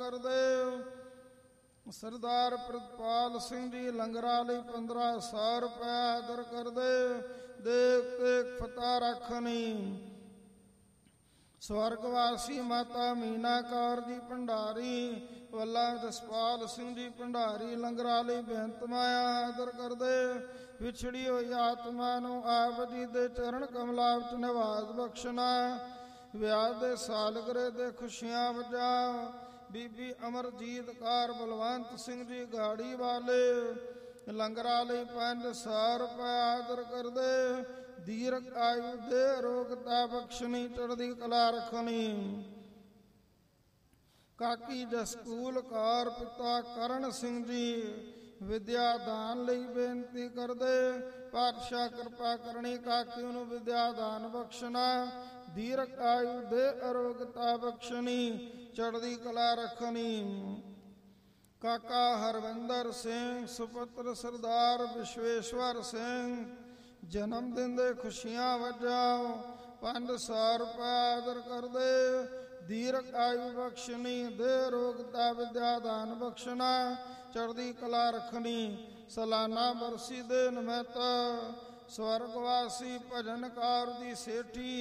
ਕਰਦੇ। ਸਰਦਾਰ ਪ੍ਰਿਤਪਾਲ ਸਿੰਘ ਜੀ ਲੰਗਰਾਂ ਲਈ 1500 ਰੁਪਇਆ ਆਦਰ ਕਰਦੇ। ਦੇਖ ਦੇਖ ਫਤਿਹ ਰੱਖਣੀ। ਸਵਰਗਵਾਸੀ ਮਾਤਾ ਮੀਨਾ ਕੌਰ ਜੀ ਭੰਡਾਰੀ, ਵੱਲਾ ਜਸਪਾਲ ਸਿੰਘ ਜੀ ਭੰਡਾਰੀ ਲੰਗਰਾਂ ਲਈ ਬੇਨਤ ਮਾਇਆ ਆਦਰ ਕਰਦੇ। ਵਿਛੜੀ ਹੋਈ ਆਤਮਾ ਨੂੰ ਆਪ ਜੀ ਦੇ ਚਰਨ ਕਮਲਾਂ ਵਿੱਚ ਨਿਵਾਸ ਬਖਸ਼ਣਾ। ਵਿਆਹ ਦੇ ਸਾਲਗਰੇ ਦੇ ਖੁਸ਼ੀਆਂ ਵਜਾਓ। ਬੀਬੀ ਅਮਰਜੀਤ ਕੌਰ ਬਲਵੰਤ ਸਿੰਘ ਜੀ ਗਾੜੀ ਵਾਲੇ ਲੰਗਰਾਂ ਲਈ 500 ਰੁਪਇਆ ਆਦਰ ਕਰਦੇ। ਦੀਰਘ ਆਯੂ ਦੇ ਅਰੋਗਤਾ ਬਖਸ਼ਣੀ, ਚੜ੍ਹਦੀ ਕਲਾ ਰੱਖਣੀ। ਕਾਕੀ ਜਸਕੂਲ ਕੌਰ ਪਿਤਾ ਕਰਨ ਸਿੰਘ ਜੀ ਵਿਦਿਆ ਦਾਨ ਲਈ ਬੇਨਤੀ ਕਰਦੇ। ਪਾਤਸ਼ਾਹ ਕਿਰਪਾ ਕਰਨੀ, ਕਾਕੀ ਨੂੰ ਵਿਦਿਆ ਦਾਨ ਬਖਸ਼ਣਾ। ਦੀਰਘ ਆਯੂ ਦੇ ਅਰੋਗਤਾ ਬਖਸ਼ਣੀ, ਚੜ੍ਹਦੀ ਕਲਾ ਰੱਖਣੀ। ਕਾਕਾ ਹਰਵਿੰਦਰ ਸਿੰਘ ਸੁਪੁੱਤਰ ਸਰਦਾਰ ਵਿਸ਼ਵੇਸ਼ਵਰ ਸਿੰਘ ਜਨਮ ਦਿਨ ਦੇ ਖੁਸ਼ੀਆਂ ਵਜਾਓ। 500 ਰੁਪਇਆ ਆਦਰ ਕਰਦੇ। ਦੀਰਘ ਆਯੂ ਬਖਸ਼ਣੀ, ਦੇ ਅਰੋਗਤਾ ਵਿਦਿਆ ਦਾਨ ਬਖਸ਼ਣਾ, ਚੜ੍ਹਦੀ ਕਲਾ ਰੱਖਣੀ। ਸਾਲਾਨਾ ਬਰਸੀ ਦੇ ਨਿਮਿਤ ਸਵਰਗਵਾਸੀ ਭਜਨ ਕੌਰ ਦੀ ਸੇਠੀ